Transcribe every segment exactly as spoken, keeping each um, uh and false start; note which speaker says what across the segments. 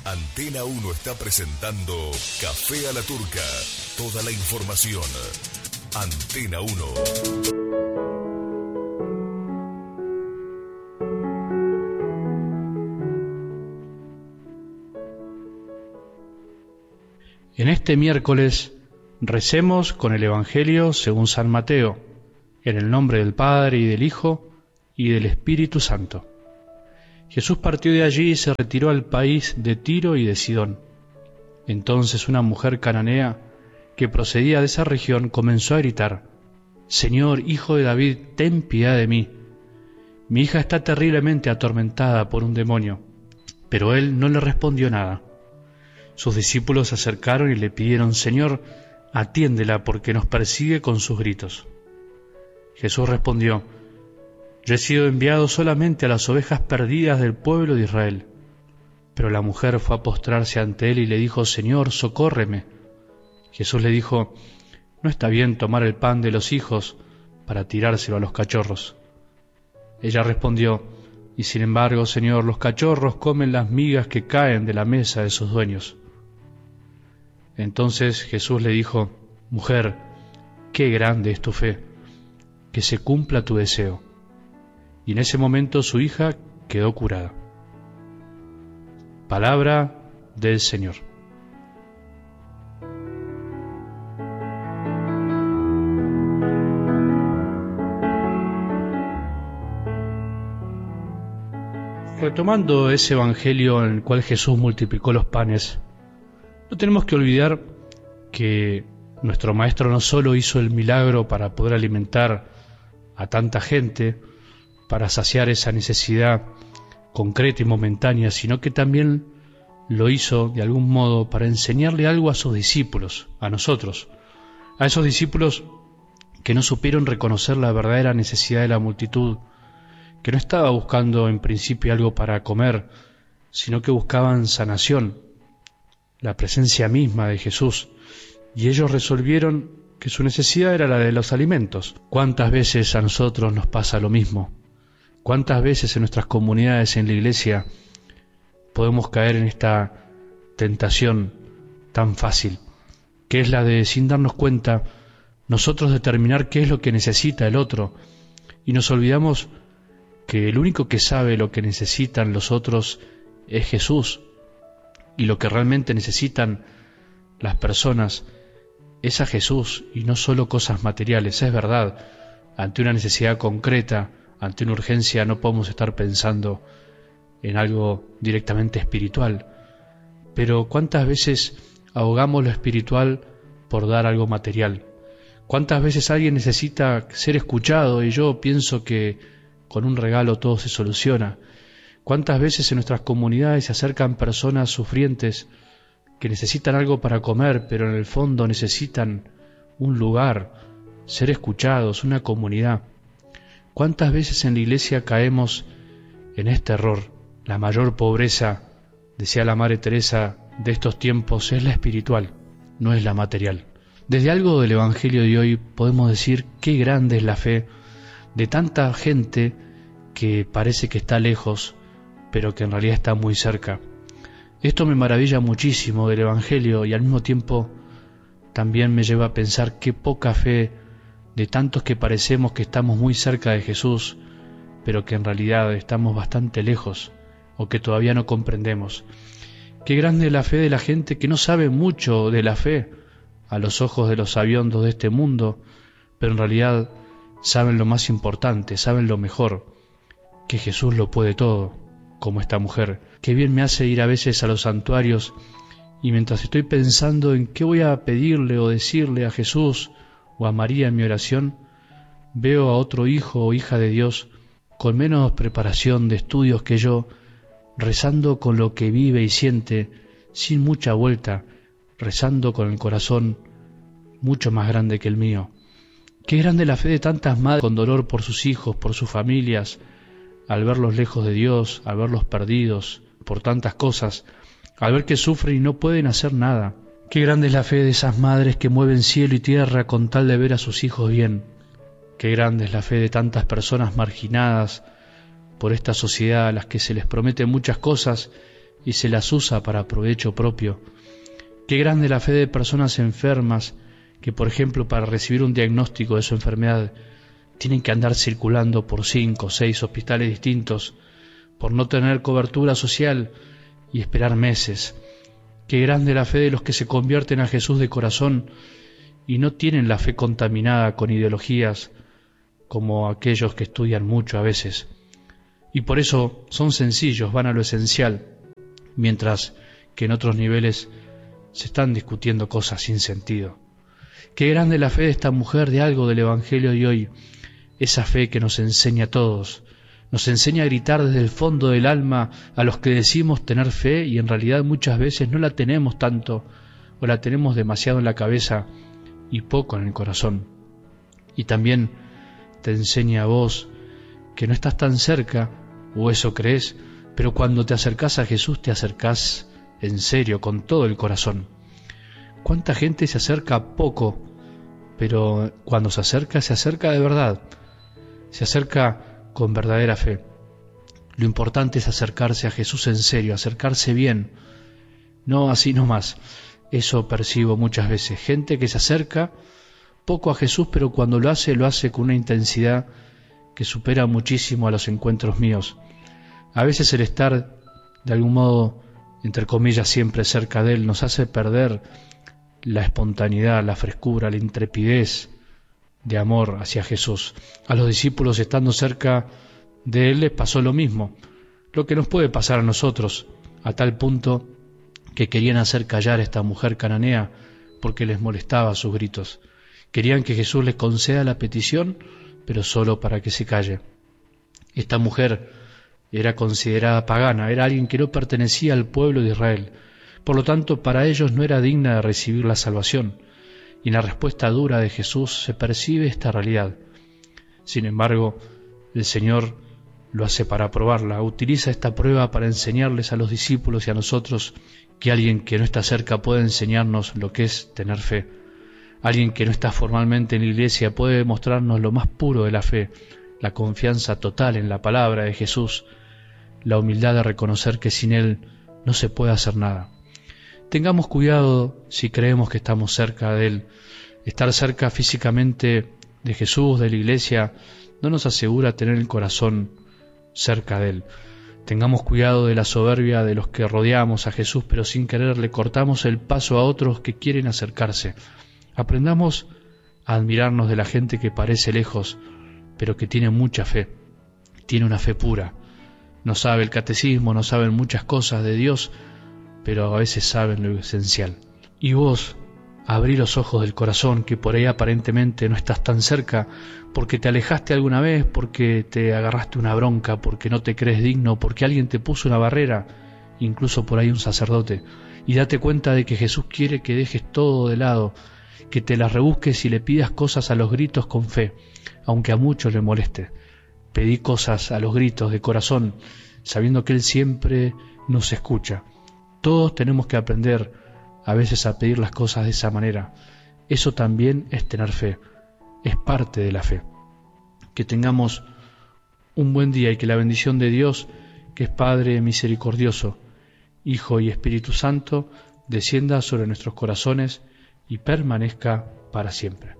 Speaker 1: Antena uno está presentando Café a la Turca. Toda la información. Antena uno.
Speaker 2: En este miércoles recemos con el Evangelio según San Mateo, en el nombre del Padre y del Hijo y del Espíritu Santo. Jesús partió de allí y se retiró al país de Tiro y de Sidón. Entonces una mujer cananea que procedía de esa región comenzó a gritar: «Señor, Hijo de David, ten piedad de mí. Mi hija está terriblemente atormentada por un demonio». Pero él no le respondió nada. Sus discípulos se acercaron y le pidieron: «Señor, atiéndela porque nos persigue con sus gritos». Jesús respondió: «Yo he sido enviado solamente a las ovejas perdidas del pueblo de Israel». Pero la mujer fue a postrarse ante él y le dijo: «Señor, socórreme». Jesús le dijo: «No está bien tomar el pan de los hijos para tirárselo a los cachorros». Ella respondió: «Y sin embargo, Señor, los cachorros comen las migas que caen de la mesa de sus dueños». Entonces Jesús le dijo: «Mujer, qué grande es tu fe, que se cumpla tu deseo». Y en ese momento su hija quedó curada. Palabra del Señor. Retomando ese evangelio en el cual Jesús multiplicó los panes, no tenemos que olvidar que nuestro Maestro no solo hizo el milagro para poder alimentar a tanta gente, para saciar esa necesidad concreta y momentánea, sino que también lo hizo de algún modo para enseñarle algo a sus discípulos, a nosotros, a esos discípulos que no supieron reconocer la verdadera necesidad de la multitud, que no estaba buscando en principio algo para comer, sino que buscaban sanación, la presencia misma de Jesús, y ellos resolvieron que su necesidad era la de los alimentos. ¿Cuántas veces a nosotros nos pasa lo mismo? ¿Cuántas veces en nuestras comunidades, en la iglesia, podemos caer en esta tentación tan fácil, que es la de, sin darnos cuenta, nosotros determinar qué es lo que necesita el otro, y nos olvidamos que el único que sabe lo que necesitan los otros es Jesús, y lo que realmente necesitan las personas es a Jesús y no solo cosas materiales. Es verdad, ante una necesidad concreta, ante una urgencia, no podemos estar pensando en algo directamente espiritual, pero ¿cuántas veces ahogamos lo espiritual por dar algo material? ¿Cuántas veces alguien necesita ser escuchado y yo pienso que con un regalo todo se soluciona? ¿Cuántas veces en nuestras comunidades se acercan personas sufrientes que necesitan algo para comer, pero en el fondo necesitan un lugar, ser escuchados, una comunidad? ¿Cuántas veces en la iglesia caemos en este error? La mayor pobreza, decía la Madre Teresa, de estos tiempos es la espiritual, no es la material. Desde algo del Evangelio de hoy podemos decir qué grande es la fe de tanta gente que parece que está lejos, pero que en realidad está muy cerca. Esto me maravilla muchísimo del Evangelio y al mismo tiempo también me lleva a pensar qué poca fe de tantos que parecemos que estamos muy cerca de Jesús, pero que en realidad estamos bastante lejos o que todavía no comprendemos. Qué grande es la fe de la gente que no sabe mucho de la fe a los ojos de los sabiondos de este mundo, pero en realidad saben lo más importante, saben lo mejor, que Jesús lo puede todo, como esta mujer. Qué bien me hace ir a veces a los santuarios y mientras estoy pensando en qué voy a pedirle o decirle a Jesús o a María en mi oración, veo a otro hijo o hija de Dios con menos preparación de estudios que yo, rezando con lo que vive y siente, sin mucha vuelta, rezando con el corazón mucho más grande que el mío. Qué grande la fe de tantas madres con dolor por sus hijos, por sus familias, al verlos lejos de Dios, al verlos perdidos por tantas cosas, al ver que sufren y no pueden hacer nada. Qué grande es la fe de esas madres que mueven cielo y tierra con tal de ver a sus hijos bien. Qué grande es la fe de tantas personas marginadas por esta sociedad a las que se les promete muchas cosas y se las usa para provecho propio. Qué grande la fe de personas enfermas que, por ejemplo, para recibir un diagnóstico de su enfermedad, tienen que andar circulando por cinco o seis hospitales distintos, por no tener cobertura social y esperar meses. Qué grande la fe de los que se convierten a Jesús de corazón y no tienen la fe contaminada con ideologías como aquellos que estudian mucho a veces. Y por eso son sencillos, van a lo esencial, mientras que en otros niveles se están discutiendo cosas sin sentido. Qué grande la fe de esta mujer de algo del Evangelio de hoy, esa fe que nos enseña a todos, nos enseña a gritar desde el fondo del alma a los que decimos tener fe y en realidad muchas veces no la tenemos tanto o la tenemos demasiado en la cabeza y poco en el corazón. Y también te enseña a vos que no estás tan cerca, o eso crees, pero cuando te acercás a Jesús te acercás en serio, con todo el corazón. ¿Cuánta gente se acerca poco, pero cuando se acerca, se acerca de verdad, se acerca con verdadera fe? Lo importante es acercarse a Jesús en serio, acercarse bien, no así nomás. Eso percibo muchas veces, gente que se acerca poco a Jesús, pero cuando lo hace, lo hace con una intensidad que supera muchísimo a los encuentros míos. A veces el estar, de algún modo, entre comillas, siempre cerca de Él, nos hace perder la espontaneidad, la frescura, la intrepidez de amor hacia Jesús. A los discípulos, estando cerca de Él, les pasó lo mismo, lo que nos puede pasar a nosotros, a tal punto que querían hacer callar a esta mujer cananea porque les molestaba sus gritos. Querían que Jesús les conceda la petición, pero solo para que se calle. Esta mujer era considerada pagana, era alguien que no pertenecía al pueblo de Israel. Por lo tanto, para ellos no era digna de recibir la salvación. Y en la respuesta dura de Jesús se percibe esta realidad. Sin embargo, el Señor lo hace para probarla, utiliza esta prueba para enseñarles a los discípulos y a nosotros que alguien que no está cerca puede enseñarnos lo que es tener fe. Alguien que no está formalmente en la iglesia puede mostrarnos lo más puro de la fe, la confianza total en la palabra de Jesús, la humildad de reconocer que sin Él no se puede hacer nada. Tengamos cuidado si creemos que estamos cerca de Él. Estar cerca físicamente de Jesús, de la iglesia, no nos asegura tener el corazón cerca de Él. Tengamos cuidado de la soberbia de los que rodeamos a Jesús, pero sin querer le cortamos el paso a otros que quieren acercarse. Aprendamos a admirarnos de la gente que parece lejos, pero que tiene mucha fe, tiene una fe pura. No sabe el catecismo, no saben muchas cosas de Dios, pero a veces saben lo esencial. Y vos, abrí los ojos del corazón, que por ahí aparentemente no estás tan cerca, porque te alejaste alguna vez, porque te agarraste una bronca, porque no te crees digno, porque alguien te puso una barrera, incluso por ahí un sacerdote, y date cuenta de que Jesús quiere que dejes todo de lado, que te las rebusques y le pidas cosas a los gritos con fe, aunque a muchos le moleste. Pedí cosas a los gritos de corazón, sabiendo que Él siempre nos escucha. Todos tenemos que aprender a veces a pedir las cosas de esa manera. Eso también es tener fe, es parte de la fe. Que tengamos un buen día y que la bendición de Dios, que es Padre misericordioso, Hijo y Espíritu Santo, descienda sobre nuestros corazones y permanezca para siempre.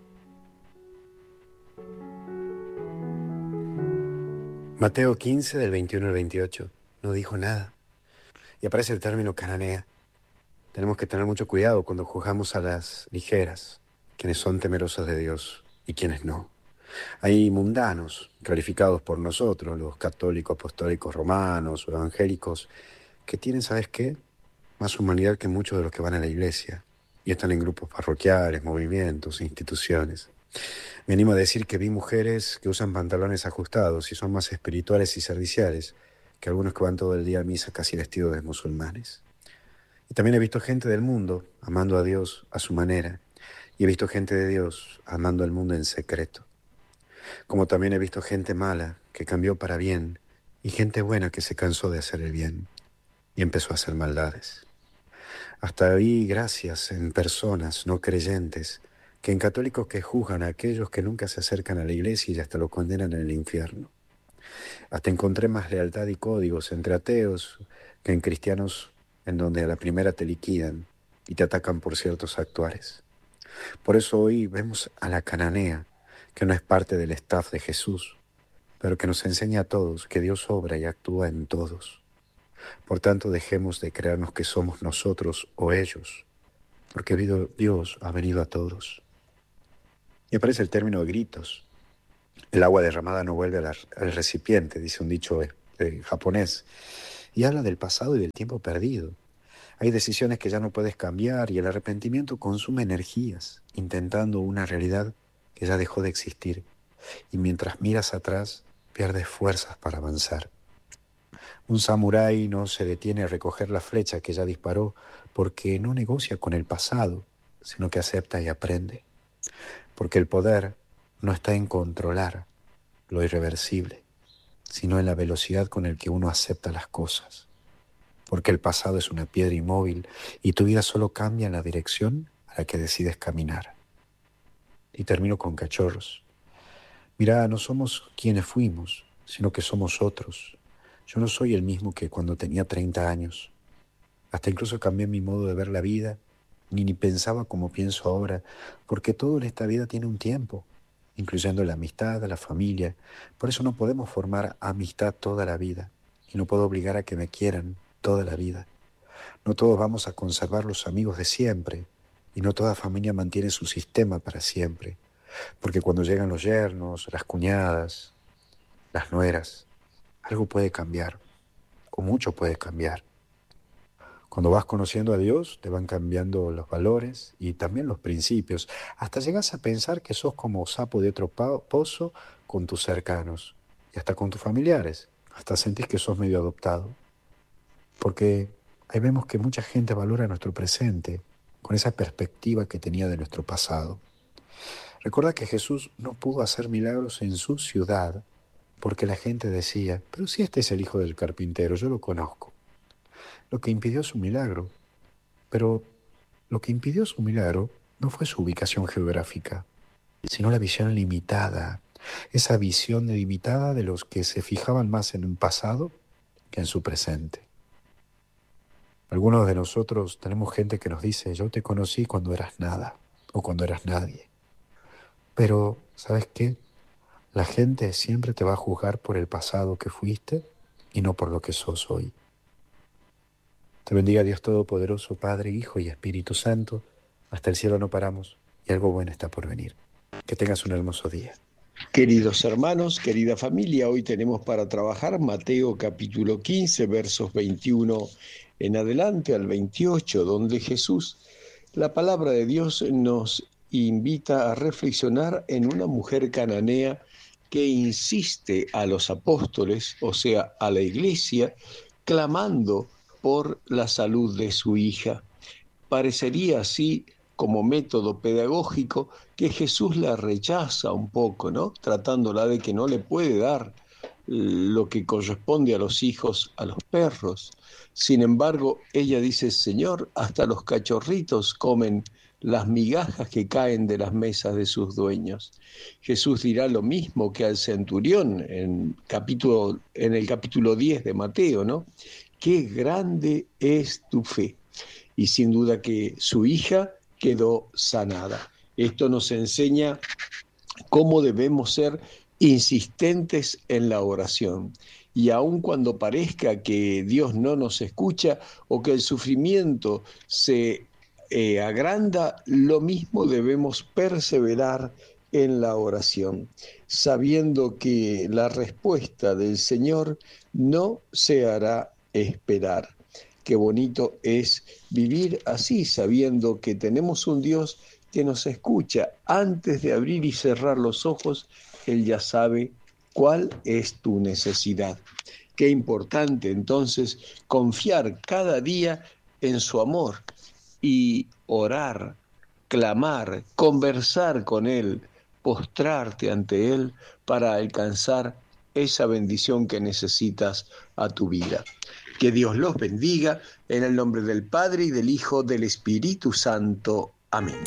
Speaker 3: Mateo quince, del veintiuno al veintiocho. No dijo nada. Y aparece el término cananea. Tenemos que tener mucho cuidado cuando juzgamos a las ligeras, quienes son temerosos de Dios y quienes no. Hay mundanos, calificados por nosotros, los católicos, apostólicos, romanos o evangélicos, que tienen, ¿sabes qué?, más humanidad que muchos de los que van a la iglesia y están en grupos parroquiales, movimientos, instituciones. Me animo a decir que vi mujeres que usan pantalones ajustados y son más espirituales y serviciales que algunos que van todo el día a misa casi vestidos de musulmanes. Y también he visto gente del mundo amando a Dios a su manera, y he visto gente de Dios amando al mundo en secreto. Como también he visto gente mala que cambió para bien y gente buena que se cansó de hacer el bien y empezó a hacer maldades. Hasta vi gracias en personas no creyentes que en católicos que juzgan a aquellos que nunca se acercan a la iglesia y hasta lo condenan en el infierno. Hasta encontré más lealtad y códigos entre ateos que en cristianos en donde a la primera te liquidan y te atacan por ciertos actuares. Por eso hoy vemos a la cananea, que no es parte del staff de Jesús, pero que nos enseña a todos que Dios obra y actúa en todos. Por tanto, dejemos de creernos que somos nosotros o ellos, porque Dios ha venido a todos. Y aparece el término de gritos. El agua derramada no vuelve al recipiente, dice un dicho eh, japonés, y habla del pasado y del tiempo perdido. Hay decisiones que ya no puedes cambiar y el arrepentimiento consume energías, intentando una realidad que ya dejó de existir. Y mientras miras atrás, pierdes fuerzas para avanzar. Un samurái no se detiene a recoger la flecha que ya disparó porque no negocia con el pasado, sino que acepta y aprende. Porque el poder no está en controlar lo irreversible, sino en la velocidad con el que uno acepta las cosas. Porque el pasado es una piedra inmóvil y tu vida solo cambia en la dirección a la que decides caminar. Y termino con cachorros. Mira, no somos quienes fuimos, sino que somos otros. Yo no soy el mismo que cuando tenía treinta años. Hasta incluso cambié mi modo de ver la vida, ni ni pensaba como pienso ahora, porque todo en esta vida tiene un tiempo, incluyendo la amistad, la familia. Por eso no podemos formar amistad toda la vida, y no puedo obligar a que me quieran toda la vida. No todos vamos a conservar los amigos de siempre, y no toda familia mantiene su sistema para siempre, porque cuando llegan los yernos, las cuñadas, las nueras, algo puede cambiar, o mucho puede cambiar. Cuando vas conociendo a Dios, te van cambiando los valores y también los principios. Hasta llegas a pensar que sos como sapo de otro pozo con tus cercanos y hasta con tus familiares. Hasta sentís que sos medio adoptado. Porque ahí vemos que mucha gente valora nuestro presente con esa perspectiva que tenía de nuestro pasado. Recuerda que Jesús no pudo hacer milagros en su ciudad porque la gente decía, pero si este es el hijo del carpintero, yo lo conozco. Lo que impidió su milagro, pero lo que impidió su milagro no fue su ubicación geográfica, sino la visión limitada, esa visión limitada de los que se fijaban más en un pasado que en su presente. Algunos de nosotros tenemos gente que nos dice, yo te conocí cuando eras nada o cuando eras nadie. Pero, ¿sabes qué? La gente siempre te va a juzgar por el pasado que fuiste y no por lo que sos hoy. Te bendiga Dios Todopoderoso, Padre, Hijo y Espíritu Santo. Hasta el cielo no paramos y algo bueno está por venir. Que tengas un hermoso día.
Speaker 4: Queridos hermanos, querida familia, hoy tenemos para trabajar Mateo capítulo quince, versos veintiuno en adelante al veintiocho, donde Jesús, la palabra de Dios, nos invita a reflexionar en una mujer cananea que insiste a los apóstoles, o sea, a la iglesia, clamando por la salud de su hija. Parecería así, como método pedagógico, que Jesús la rechaza un poco, ¿no? Tratándola de que no le puede dar lo que corresponde a los hijos, a los perros. Sin embargo, ella dice, Señor, hasta los cachorritos comen las migajas que caen de las mesas de sus dueños. Jesús dirá lo mismo que al centurión en, capítulo, en el capítulo diez de Mateo, ¿no? Qué grande es tu fe. Y sin duda que su hija quedó sanada. Esto nos enseña cómo debemos ser insistentes en la oración. Y aun cuando parezca que Dios no nos escucha o que el sufrimiento se eh, agranda, lo mismo debemos perseverar en la oración, sabiendo que la respuesta del Señor no se hará esperar. Qué bonito es vivir así, sabiendo que tenemos un Dios que nos escucha. Antes de abrir y cerrar los ojos, Él ya sabe cuál es tu necesidad. Qué importante entonces confiar cada día en su amor y orar, clamar, conversar con Él, postrarte ante Él para alcanzar esa bendición que necesitas a tu vida. Que Dios los bendiga en el nombre del Padre y del Hijo, del Espíritu Santo. Amén.